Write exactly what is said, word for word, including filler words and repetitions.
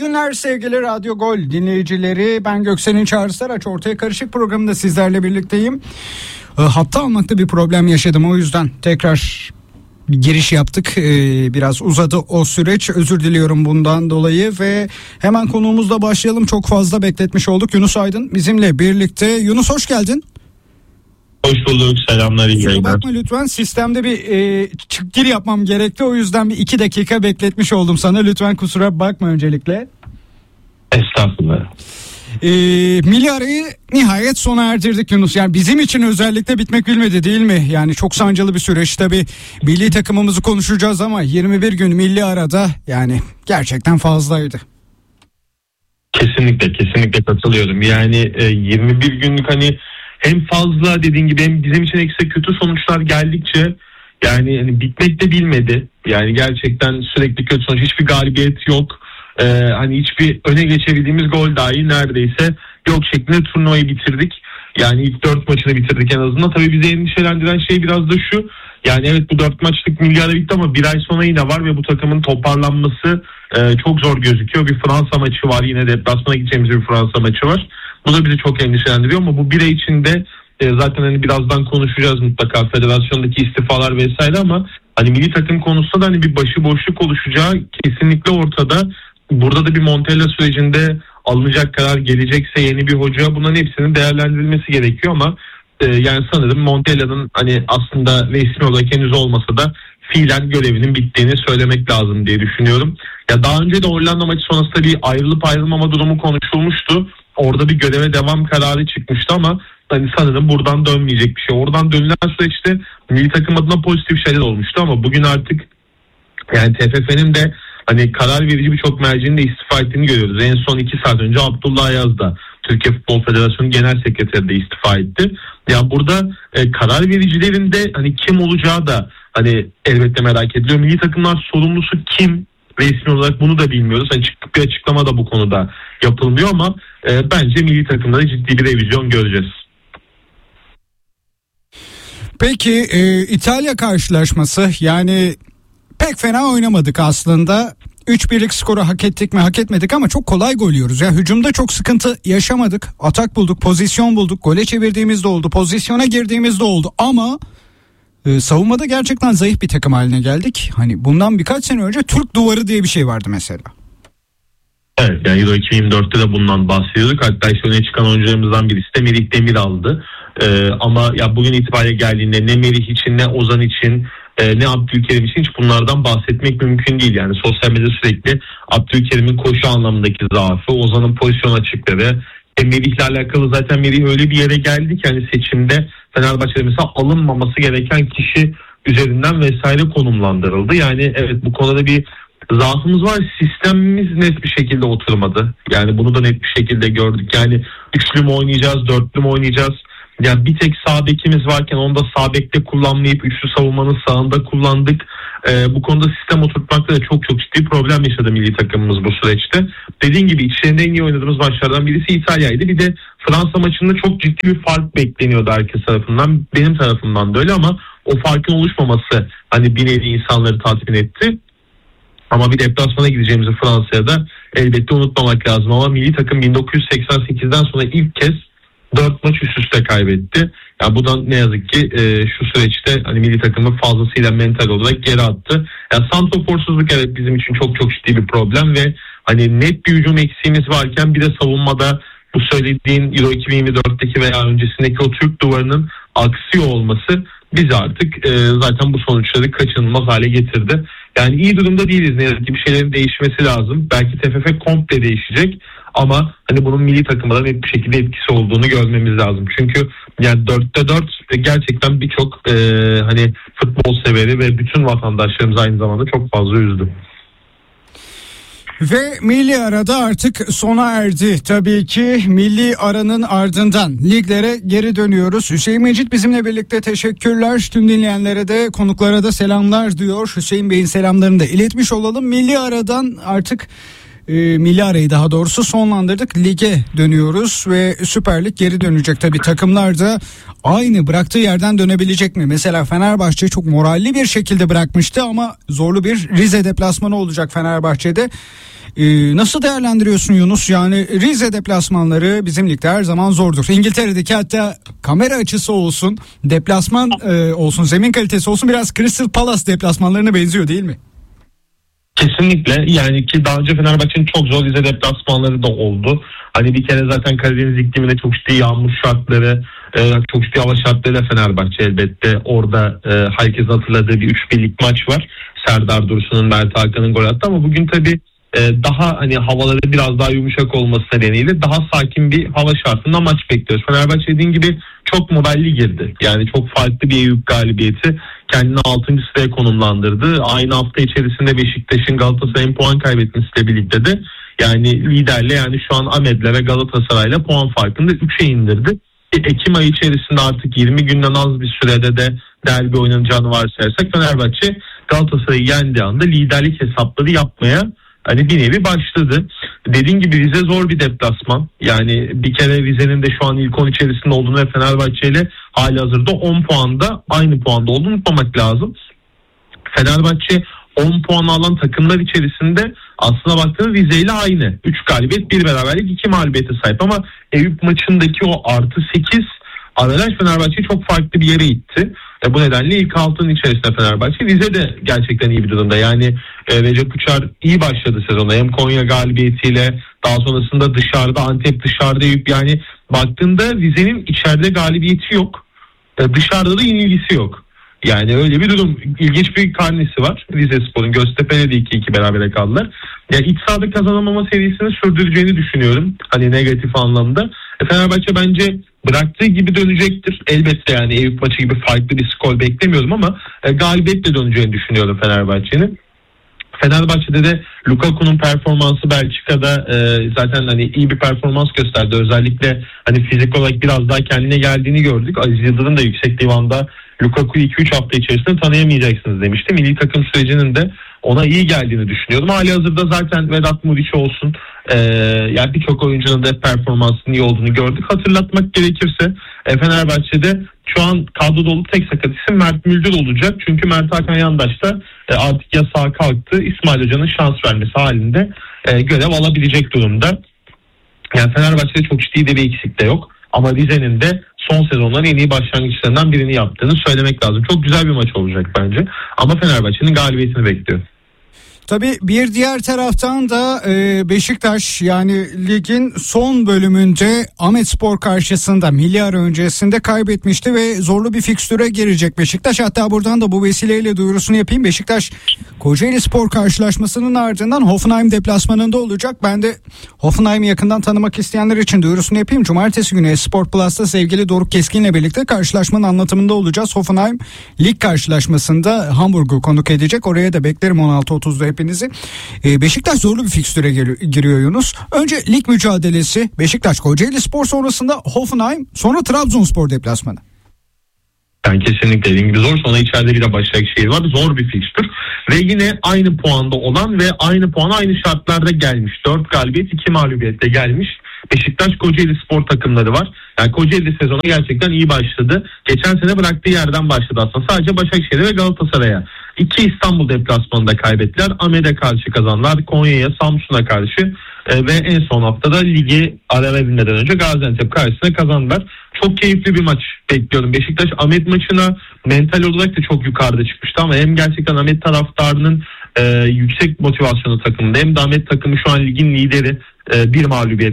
günler sevgili Radyo Gol dinleyicileri. Ben Göksel'in Çağrı Saraç. Ortaya Karışık programında sizlerle birlikteyim. Hatta almakta bir problem yaşadım. O yüzden tekrar bir giriş yaptık. Biraz uzadı o süreç. Özür diliyorum bundan dolayı ve hemen konuğumuzla başlayalım. Çok fazla bekletmiş olduk. Yunus Aydın bizimle birlikte. Yunus hoş geldin. Hoş bulduk. Selamlar. İyi yayınlar. Bakma lütfen, sistemde bir e, çık gir yapmam gerekti. O yüzden bir iki dakika bekletmiş oldum sana. Lütfen kusura bakma öncelikle. Estağfurullah. E, milli arayı nihayet sona erdirdik Yunus. Yani bizim için özellikle bitmek bilmedi değil mi? Yani çok sancılı bir süreç tabii. Milli takımımızı konuşacağız ama yirmi bir gün milli arada yani gerçekten fazlaydı. Kesinlikle kesinlikle katılıyorum. Yani e, yirmi bir günlük hani hem fazla dediğin gibi hem bizim için ekstra kötü sonuçlar geldikçe yani hani bitmek de bilmedi. Yani gerçekten sürekli kötü sonuç, hiçbir galibiyet yok. Ee, hani hiçbir öne geçebildiğimiz gol dahi neredeyse yok şeklinde turnuvayı bitirdik. Yani ilk dört maçını bitirdik en azından. Tabii bizi endişelendiren şey biraz da şu. Yani evet bu dört maçlık milli ara bitti ama bir ay sonra yine var ve bu takımın toparlanması e, çok zor gözüküyor. Bir Fransa maçı var, yine deplasmana gideceğimiz bir Fransa maçı var. Bu da bizi çok endişelendiriyor ama bu bir ay içinde e, zaten hani birazdan konuşacağız mutlaka federasyondaki istifalar vesaire ama hani milli takım konusunda da hani bir başıboşluk oluşacağı kesinlikle ortada. Burada da bir Montella sürecinde alınacak karar gelecekse yeni bir hoca, bunların hepsinin değerlendirilmesi gerekiyor ama e, yani sanırım Montella'nın hani aslında resmi olarak henüz olmasa da fiilen görevinin bittiğini söylemek lazım diye düşünüyorum. Ya daha önce de Hollanda maçı sonrasında bir ayrılıp ayrılmama durumu konuşulmuştu. Orada bir göreve devam kararı çıkmıştı ama hani sanırım buradan dönmeyecek bir şey. Oradan dönülen süreçte milli takım adına pozitif şeyler olmuştu ama bugün artık yani T F F'nin de hani karar verici birçok mercinin de istifa ettiğini görüyoruz. En son iki saat önce Abdullah Ayaz da Türkiye Futbol Federasyonu Genel Sekreteri de istifa etti. Yani burada e, karar vericilerin de hani kim olacağı da hani elbette merak ediliyor. Milli takımlar sorumlusu kim? Resmi olarak bunu da bilmiyoruz. Hani çıkıp bir açıklama da bu konuda yapılmıyor ama e, bence milli takımlarda ciddi bir revizyon göreceğiz. Peki e, İtalya karşılaşması, yani pek fena oynamadık aslında. üç birlik skoru hak ettik mi hak etmedik ama çok kolay gol yiyoruz. Ya hücumda çok sıkıntı yaşamadık. Atak bulduk, pozisyon bulduk. Gole çevirdiğimizde oldu, pozisyona girdiğimizde oldu ama e, savunmada gerçekten zayıf bir takım haline geldik. Hani bundan birkaç sene önce Türk duvarı diye bir şey vardı mesela. Evet, yani Euro iki bin yirmi dörtte de bundan bahsediyorduk. Hatta işte öne çıkan oyuncularımızdan birisi de Merih Demir aldı. Ee, ama ya bugün itibariyle geldiğinde ne Merih için ne Ozan için e, ne Abdülkerim için hiç bunlardan bahsetmek mümkün değil. Yani sosyal medyada sürekli Abdülkerim'in koşu anlamındaki zaafı, Ozan'ın pozisyon açıkları, e, Merih'le alakalı zaten Merih öyle bir yere geldi ki hani seçimde Fenerbahçe'de mesela alınmaması gereken kişi üzerinden vesaire konumlandırıldı. Yani evet bu konuda bir zaafımız var. Sistemimiz net bir şekilde oturmadı. Yani bunu da net bir şekilde gördük. Yani üçlü mü oynayacağız, dörtlü mü oynayacağız? Yani bir tek sağ bekimiz varken onu da sağ bekte kullanmayıp üçlü savunmanın sağında kullandık. Ee, bu konuda sistem oturtmakta da çok çok ciddi problem yaşadı milli takımımız bu süreçte. Dediğim gibi içlerinde en iyi oynadığımız maçlardan birisi İtalya'ydı. Bir de Fransa maçında çok ciddi bir fark bekleniyordu herkes tarafından. Benim tarafımdan da öyle ama o farkın oluşmaması hani bir nevi insanları tatmin etti. Ama bir deplasmana gideceğimizi Fransa'ya da elbette unutmamak lazım. Ama milli takım bin dokuz yüz seksen sekizden sonra ilk kez dört maç üst üste kaybetti. Yani bu da ne yazık ki e, şu süreçte hani milli takımı fazlasıyla mental olarak geri attı. Yani santroforsuzluk evet bizim için çok çok ciddi bir problem ve hani net bir hücum eksiğimiz varken bir de savunmada bu söylediğin Euro iki bin yirmi dörtteki veya öncesindeki o Türk duvarının aksiyor olması bizi artık e, zaten bu sonuçları kaçınılmaz hale getirdi. Yani iyi durumda değiliz, ne yazık ki bir şeylerin değişmesi lazım. Belki T F F komple değişecek ama hani bunun milli takıma da net bir şekilde etkisi olduğunu görmemiz lazım. Çünkü yani dörtte dört gerçekten birçok e, hani futbol severi ve bütün vatandaşlarımız aynı zamanda çok fazla üzdü. Ve milli arada artık sona erdi. Tabii ki milli aranın ardından liglere geri dönüyoruz. Hüseyin Mecit bizimle birlikte, teşekkürler. Tüm dinleyenlere de konuklara da selamlar diyor. Hüseyin Bey'in selamlarını da iletmiş olalım. Milli aradan artık e, milli arayı daha doğrusu sonlandırdık. Lige dönüyoruz ve Süper Lig geri dönecek. Tabii takımlar da aynı bıraktığı yerden dönebilecek mi? Mesela Fenerbahçe çok moralli bir şekilde bırakmıştı ama zorlu bir Rize deplasmanı olacak Fenerbahçe'de. Ee, nasıl değerlendiriyorsun Yunus? Yani Rize deplasmanları bizim ligde her zaman zordur. İngiltere'deki hatta kamera açısı olsun, deplasman e, olsun, zemin kalitesi olsun biraz Crystal Palace deplasmanlarına benziyor değil mi? Kesinlikle, yani ki daha önce Fenerbahçe'nin çok zor Rize deplasmanları da oldu. Hani bir kere zaten Karadeniz ikliminde çok ciddi yağmur şartları, e, çok ciddi hava şartlarıyla Fenerbahçe elbette orada e, herkesin hatırladığı bir üç birlik maç var. Serdar Dursun'un, Mert Hakan'ın gol attı ama bugün tabii e, daha hani havaları biraz daha yumuşak olması nedeniyle daha sakin bir hava şartında maç bekliyoruz. Fenerbahçe dediğin gibi çok modelli girdi. Yani çok farklı bir Eyüp galibiyeti kendini altıncı sıraya konumlandırdı. Aynı hafta içerisinde Beşiktaş'ın Galatasaray'ın puan kaybetmesiyle birlikte de yani liderle, yani şu an Ahmet'le ve Galatasaray'la puan farkını da üçe indirdi. E, Ekim ayı içerisinde artık yirmi günden az bir sürede de derbi oynanacağını varsayarsak Fenerbahçe Galatasaray'ı yendiği anda liderlik hesapları yapmaya hani bir nevi başladı. Dediğim gibi Rize zor bir deplasman. Yani bir kere Rize'nin de şu an ilk on içerisinde olduğunu ve Fenerbahçe ile halihazırda on puanda aynı puanda olduğunu unutmamak lazım. Fenerbahçe on puan alan takımlar içerisinde aslına baktığınız Rize ile aynı. üç galibiyet, bir beraberlik, iki mağlubiyete sahip ama Eyüp maçındaki o artı sekiz averaj Fenerbahçe'yi çok farklı bir yere itti. E bu nedenle ilk altının içerisinde Fenerbahçe. Rize de gerçekten iyi bir durumda. Yani e, Recep Uçar iyi başladı sezona. Hem Konya galibiyetiyle, daha sonrasında dışarıda Antep, dışarıda Eyüp. Yani baktığında Rize'nin içeride galibiyeti yok. E, dışarıda da yenilgisi yok. Yani öyle bir durum. İlginç bir karnesi var Rizespor'un. Göztepe'yle de iki iki berabere kaldılar. Yani iç sahada kazanamama serisini sürdüreceğini düşünüyorum. Hani negatif anlamda. E Fenerbahçe bence bıraktığı gibi dönecektir. Elbette yani Eyüp maçı gibi farklı bir skor beklemiyorum ama e, galibiyetle döneceğini düşünüyorum Fenerbahçe'nin. Fenerbahçe'de de Lukaku'nun performansı Belçika'da e, zaten hani iyi bir performans gösterdi. Özellikle hani fizik olarak biraz daha kendine geldiğini gördük. Aziz Yıldırım da yüksek divanda Lukaku'yu iki üç hafta içerisinde tanıyamayacaksınız demişti. Milli takım sürecinin de ona iyi geldiğini düşünüyorum. Halihazırda zaten Vedat Muriç olsun, e, yani birçok oyuncunun da performansının iyi olduğunu gördük. Hatırlatmak gerekirse e, Fenerbahçe'de şu an kadroda olup tek sakat isim Mert Müldür olacak. Çünkü Mert Hakan Yandaş da e, artık yasağa kalktı. İsmail Hoca'nın şans vermesi halinde e, görev alabilecek durumda. Yani Fenerbahçe'de çok ciddi de bir eksik de yok. Ama Rize'nin de son sezonların en iyi başlangıçlarından birini yaptığını söylemek lazım. Çok güzel bir maç olacak bence. Ama Fenerbahçe'nin galibiyetini bekliyor. Tabii bir diğer taraftan da e, Beşiktaş yani ligin son bölümünde Ahmetspor karşısında milli ara öncesinde kaybetmişti ve zorlu bir fikstüre girecek Beşiktaş. Hatta buradan da bu vesileyle duyurusunu yapayım. Beşiktaş Kocaeli Spor karşılaşmasının ardından Hoffenheim deplasmanında olacak. Ben de Hoffenheim'i yakından tanımak isteyenler için duyurusunu yapayım. Cumartesi günü Sport Plus'ta sevgili Doruk Keskin'le birlikte karşılaşmanın anlatımında olacağız. Hoffenheim lig karşılaşmasında Hamburg'u konuk edecek. Oraya da beklerim on altı otuzda hepinizi. Ee, Beşiktaş zorlu bir fikstüre giriyor Yunus. Önce lig mücadelesi Beşiktaş Kocaeli Spor, sonrasında Hoffenheim, sonra Trabzonspor deplasmanı. Yani kesinlikle dediğim gibi zor. Sonra içeride bir de Başakşehir var. Zor bir fikstür. Ve yine aynı puanda olan ve aynı puan aynı şartlarda gelmiş. dört galibiyet iki mağlubiyetle gelmiş Beşiktaş Kocaeli Spor takımları var. Yani Kocaeli sezonu gerçekten iyi başladı. Geçen sene bıraktığı yerden başladı aslında. Sadece Başakşehir'e ve Galatasaray'a. İki İstanbul deplasmanında kaybettiler. Ahmet'e karşı kazandılar. Konya'ya, Samsun'a karşı e, ve en son haftada ligi ara verilmeden önce Gaziantep karşısında kazandılar. Çok keyifli bir maç bekliyorum. Beşiktaş Ahmet maçına mental olarak da çok yukarıda çıkmıştı ama hem gerçekten Ahmet taraftarının e, yüksek motivasyonu takımında hem de Ahmet takımı şu an ligin lideri, e, bir mağlubiyet